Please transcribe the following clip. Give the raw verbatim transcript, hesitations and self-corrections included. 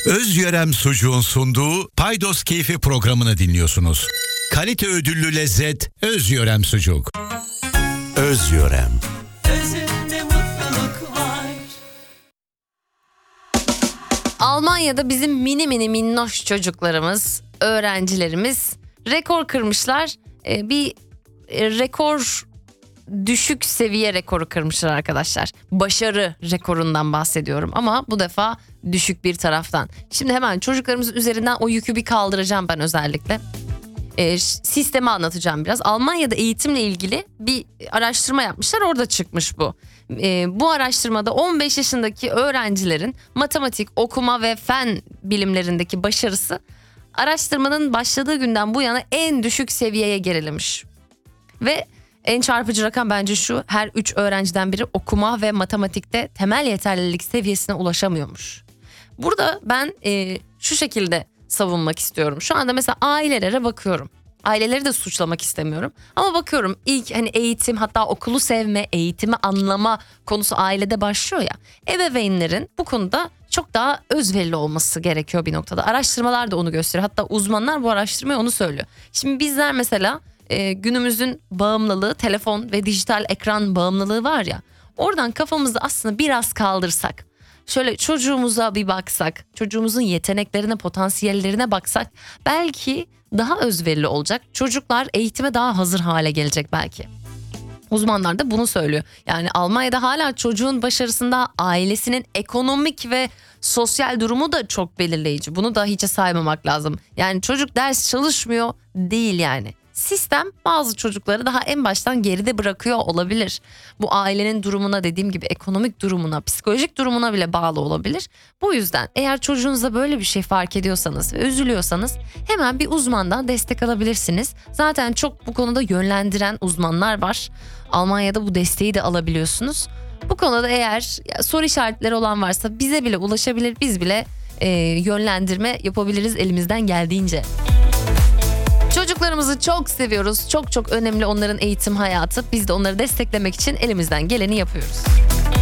Özyörem Sucuğun sunduğu Paydos Keyfi programını dinliyorsunuz. Kalite ödüllü lezzet Özyörem Sucuk. Özyörem. Özünde mutluluk var. Almanya'da bizim mini mini minnoş çocuklarımız, öğrencilerimiz rekor kırmışlar. Ee, bir e, rekor düşük seviye rekoru kırmışlar arkadaşlar. Başarı rekorundan bahsediyorum ama bu defa düşük bir taraftan. Şimdi hemen çocuklarımızın üzerinden o yükü bir kaldıracağım ben özellikle. Ee, sistemi anlatacağım biraz. Almanya'da eğitimle ilgili bir araştırma yapmışlar, orada çıkmış bu. Ee, bu araştırmada on beş yaşındaki öğrencilerin matematik, okuma ve fen bilimlerindeki başarısı araştırmanın başladığı günden bu yana en düşük seviyeye gerilemiş. Ve en çarpıcı rakam bence şu: her üç öğrenciden biri okuma ve matematikte temel yeterlilik seviyesine ulaşamıyormuş. Burada ben e, şu şekilde savunmak istiyorum. Şu anda mesela ailelere bakıyorum. Aileleri de suçlamak istemiyorum. Ama bakıyorum, ilk hani eğitim, hatta okulu sevme, eğitimi anlama konusu ailede başlıyor ya. Ebeveynlerin bu konuda çok daha özverili olması gerekiyor bir noktada. Araştırmalar da onu gösteriyor. Hatta uzmanlar bu araştırmayı onu söylüyor. Şimdi bizler mesela e, günümüzün bağımlılığı, telefon ve dijital ekran bağımlılığı var ya. Oradan kafamızı aslında biraz kaldırsak, şöyle çocuğumuza bir baksak, çocuğumuzun yeteneklerine, potansiyellerine baksak belki daha özverili olacak. Çocuklar eğitime daha hazır hale gelecek belki. Uzmanlar da bunu söylüyor. Yani Almanya'da hala çocuğun başarısında ailesinin ekonomik ve sosyal durumu da çok belirleyici. Bunu da hiçe saymamak lazım. Yani çocuk ders çalışmıyor değil yani. Sistem bazı çocukları daha en baştan geride bırakıyor olabilir. Bu ailenin durumuna, dediğim gibi ekonomik durumuna, psikolojik durumuna bile bağlı olabilir. Bu yüzden eğer çocuğunuzda böyle bir şey fark ediyorsanız ve üzülüyorsanız hemen bir uzmandan destek alabilirsiniz. Zaten çok bu konuda yönlendiren uzmanlar var. Almanya'da bu desteği de alabiliyorsunuz. Bu konuda eğer soru işaretleri olan varsa bize bile ulaşabilir. Biz bile e, yönlendirme yapabiliriz elimizden geldiğince. Çocuklarımızı çok seviyoruz. Çok çok önemli onların eğitim hayatı. Biz de onları desteklemek için elimizden geleni yapıyoruz.